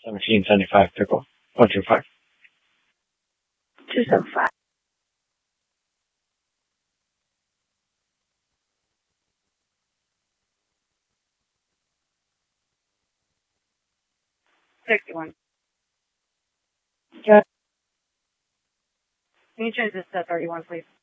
1775 pickle. 125. 275. 61. Can you change this to 31, please?